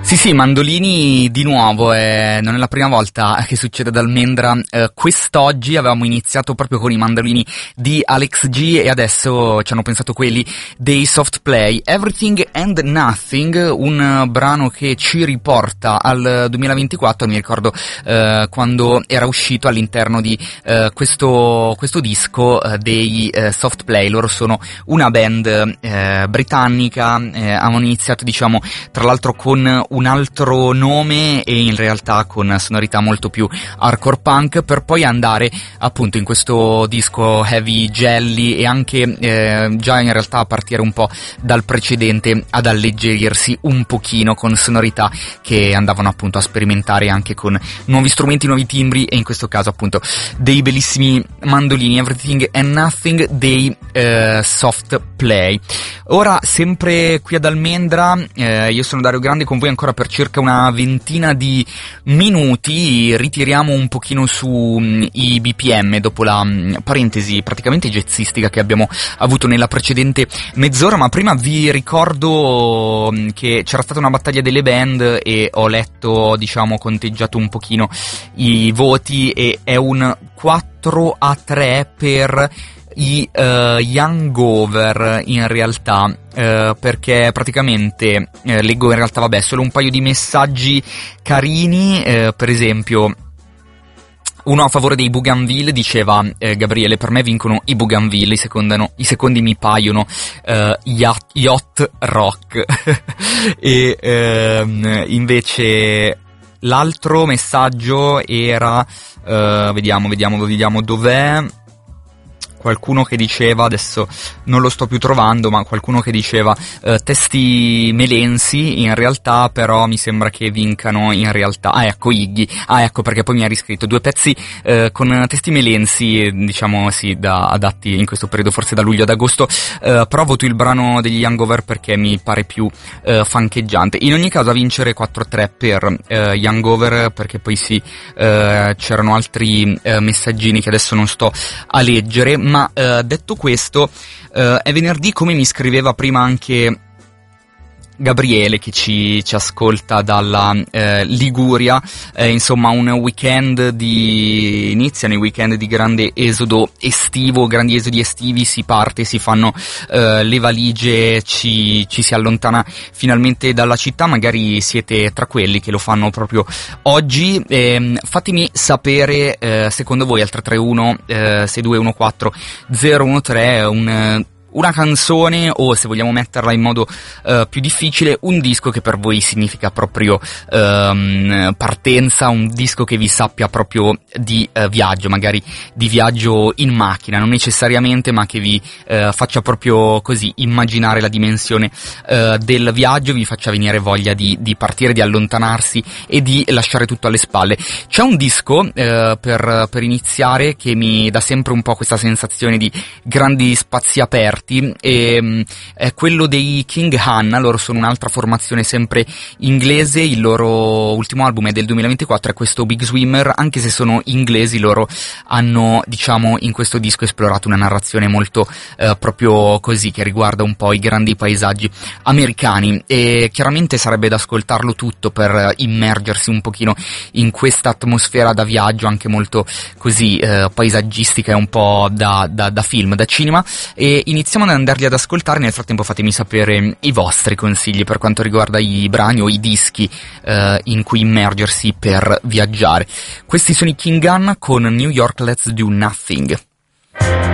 Sì, mandolini di nuovo, non è la prima volta che succede ad Almendra. Quest'oggi avevamo iniziato proprio con i mandolini di Alex G e adesso ci hanno pensato quelli dei Soft Play. Everything and Nothing, un brano che ci riporta al 2024, mi ricordo quando era uscito all'interno di questo disco dei Soft Play. Loro sono una band britannica, hanno iniziato diciamo tra l'altro con un altro nome e in realtà con sonorità molto più hardcore punk, per poi andare appunto in questo disco heavy jelly e anche già in realtà a partire un po' dal precedente ad alleggerirsi un pochino con sonorità che andavano appunto a sperimentare anche con nuovi strumenti, nuovi timbri e in questo caso appunto dei bellissimi mandolini. Everything and Nothing dei Soft Play. Ora sempre qui ad Almendra, io sono Dario Grande, con voi ancora per circa una ventina di minuti. Ritiriamo un pochino su i BPM dopo la parentesi praticamente jazzistica che abbiamo avuto nella precedente mezz'ora, ma prima vi ricordo che c'era stata una battaglia delle band e ho letto, diciamo, conteggiato un pochino i voti e è un 4-3 per i Hangover in realtà, perché praticamente leggo in realtà solo un paio di messaggi carini, per esempio uno a favore dei Bougainville diceva Gabriele, per me vincono i Bougainville, i secondi mi paiono yacht rock e invece l'altro messaggio era vediamo dov'è. Qualcuno che diceva, adesso non lo sto più trovando, ma qualcuno che diceva testi melensi in realtà, però mi sembra che vincano in realtà. Ecco Iggy, ecco perché poi mi ha riscritto 2 pezzi con testi melensi, diciamo sì, adatti in questo periodo, forse da luglio ad agosto, però voto il brano degli Hangover perché mi pare più funcheggiante. In ogni caso a vincere 4-3 per gli Hangover, perché poi sì, c'erano altri messaggini che adesso non sto a leggere. Ma detto questo, è venerdì, come mi scriveva prima anche Gabriele che ci ascolta dalla Liguria, insomma un weekend iniziano i weekend di grande esodo estivo, grandi esodi estivi, si parte, si fanno le valigie, ci si allontana finalmente dalla città. Magari siete tra quelli che lo fanno proprio oggi, fatemi sapere secondo voi al 331 6214 013 una canzone, o se vogliamo metterla in modo più difficile, un disco che per voi significa proprio partenza, un disco che vi sappia proprio di viaggio, magari di viaggio in macchina, non necessariamente, ma che vi faccia proprio così immaginare la dimensione del viaggio, vi faccia venire voglia di partire, di allontanarsi e di lasciare tutto alle spalle. C'è un disco per iniziare che mi dà sempre un po' questa sensazione di grandi spazi aperti, e è quello dei King Hanna. Loro sono un'altra formazione sempre inglese, il loro ultimo album è del 2024, è questo Big Swimmer. Anche se sono inglesi, loro hanno, diciamo, in questo disco esplorato una narrazione molto proprio così, che riguarda un po' i grandi paesaggi americani, e chiaramente sarebbe da ascoltarlo tutto per immergersi un pochino in questa atmosfera da viaggio, anche molto così paesaggistica e un po' da film, da cinema. E iniziamo ad andarli ad ascoltare. Nel frattempo fatemi sapere i vostri consigli per quanto riguarda i brani o i dischi in cui immergersi per viaggiare. Questi sono i King Gun con New York Let's Do Nothing.